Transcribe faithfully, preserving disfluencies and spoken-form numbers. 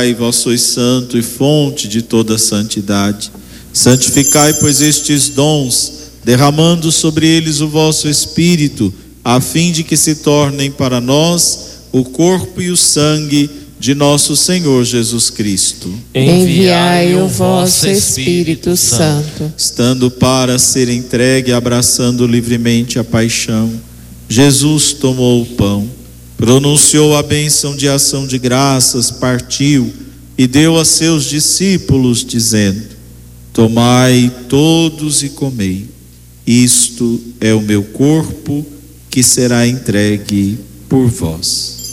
Pai, vós sois santo e fonte de toda santidade. Santificai, pois, estes dons, derramando sobre eles o vosso Espírito, a fim de que se tornem para nós o corpo e o sangue de nosso Senhor Jesus Cristo. Enviai o vosso Espírito Santo. Estando para ser entregue, abraçando livremente a paixão, Jesus tomou o pão, pronunciou a bênção de ação de graças, partiu e deu a seus discípulos, dizendo: tomai todos e comei, isto é o meu corpo que será entregue por vós.